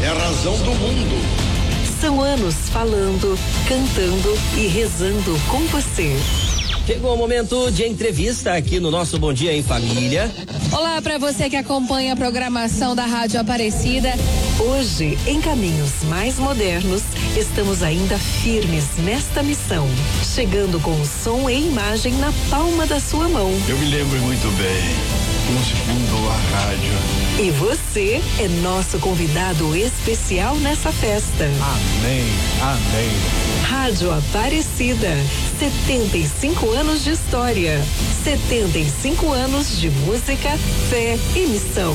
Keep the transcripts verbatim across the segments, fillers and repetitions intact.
é a razão do mundo. São anos falando, cantando e rezando com você. Chegou o momento de entrevista aqui no nosso Bom Dia em Família. Olá para você que acompanha a programação da Rádio Aparecida. Hoje, em caminhos mais modernos, estamos ainda firmes nesta missão, chegando com som e imagem na palma da sua mão. Eu me lembro muito bem, como se fundou a rádio. E você é nosso convidado especial nessa festa. Amém, amém. Rádio Aparecida, setenta e cinco anos de história, setenta e cinco anos de música, fé e missão.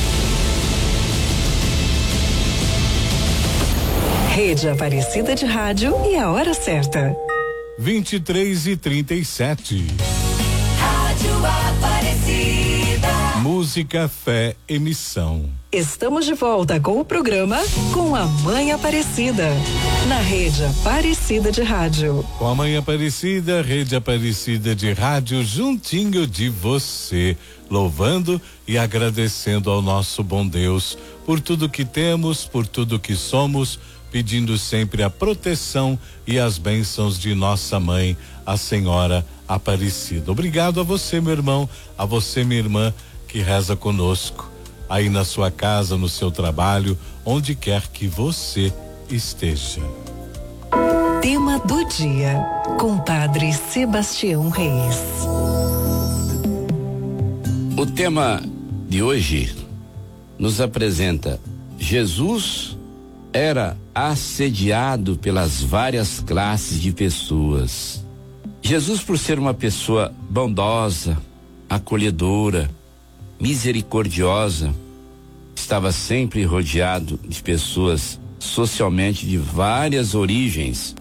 Rede Aparecida de Rádio e a hora certa. vinte e três e trinta e sete. Rádio Aparecida. Música, fé e missão. Estamos de volta com o programa Com a Mãe Aparecida, na Rede Aparecida de Rádio. Com a Mãe Aparecida, Rede Aparecida de Rádio, juntinho de você, louvando e agradecendo ao nosso bom Deus por tudo que temos, por tudo que somos, pedindo sempre a proteção e as bênçãos de nossa mãe, a Senhora Aparecida. Obrigado a você, meu irmão, a você, minha irmã, que reza conosco, aí na sua casa, no seu trabalho, onde quer que você esteja. Tema do dia, com Padre Sebastião Reis. O tema de hoje nos apresenta: Jesus era assediado pelas várias classes de pessoas. Jesus, por ser uma pessoa bondosa, acolhedora, misericordiosa, estava sempre rodeado de pessoas socialmente de várias origens,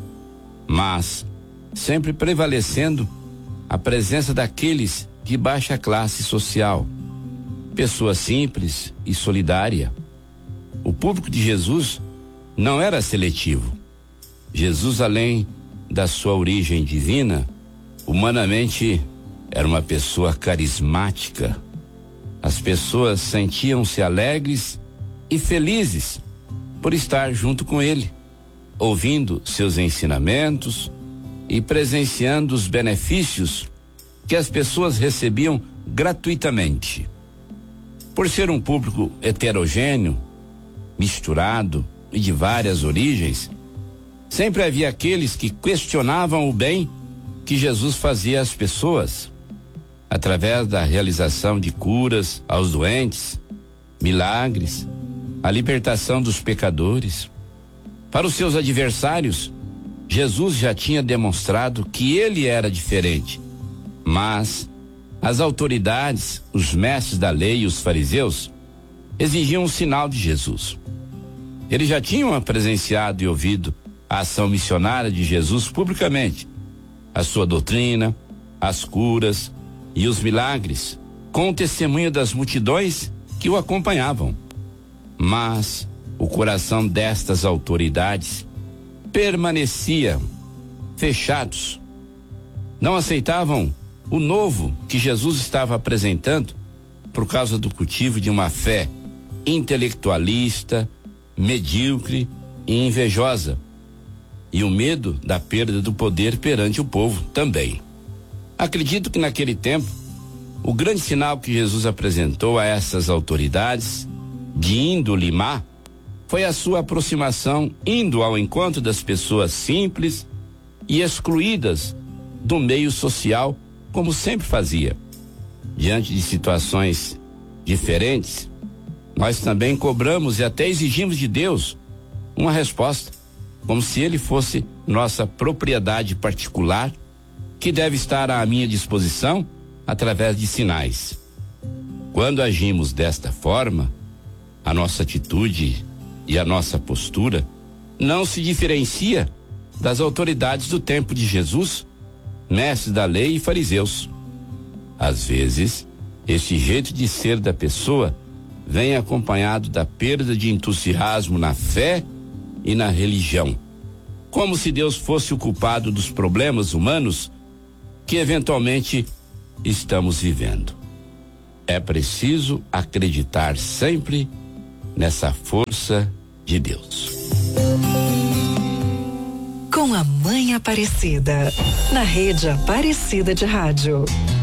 mas sempre prevalecendo a presença daqueles de baixa classe social, pessoa simples e solidária. O público de Jesus não era seletivo. Jesus, além da sua origem divina, humanamente era uma pessoa carismática. As pessoas sentiam-se alegres e felizes por estar junto com ele, ouvindo seus ensinamentos e presenciando os benefícios que as pessoas recebiam gratuitamente. Por ser um público heterogêneo, misturado e de várias origens, sempre havia aqueles que questionavam o bem que Jesus fazia às pessoas, através da realização de curas aos doentes, milagres, a libertação dos pecadores. Para os seus adversários, Jesus já tinha demonstrado que ele era diferente, mas as autoridades, os mestres da lei e os fariseus exigiam um sinal de Jesus. Eles já tinham presenciado e ouvido a ação missionária de Jesus publicamente, a sua doutrina, as curas e os milagres, com o testemunho das multidões que o acompanhavam. Mas o coração destas autoridades permanecia fechados. Não aceitavam o novo que Jesus estava apresentando por causa do cultivo de uma fé intelectualista, medíocre e invejosa, e o medo da perda do poder perante o povo também. Acredito que naquele tempo, o grande sinal que Jesus apresentou a essas autoridades, de índole má, foi a sua aproximação indo ao encontro das pessoas simples e excluídas do meio social, como sempre fazia. Diante de situações diferentes, nós também cobramos e até exigimos de Deus uma resposta, como se ele fosse nossa propriedade particular, que deve estar à minha disposição através de sinais. Quando agimos desta forma, a nossa atitude e a nossa postura não se diferencia das autoridades do tempo de Jesus, mestres da lei e fariseus. Às vezes, este jeito de ser da pessoa vem acompanhado da perda de entusiasmo na fé e na religião, como se Deus fosse o culpado dos problemas humanos que eventualmente estamos vivendo. É preciso acreditar sempre nessa força de Deus. Com a Mãe Aparecida, na Rede Aparecida de Rádio.